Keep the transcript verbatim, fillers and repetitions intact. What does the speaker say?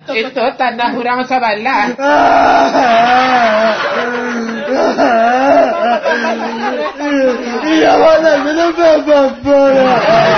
Esto tandas juramos a bailar. Y la banda me lo papá.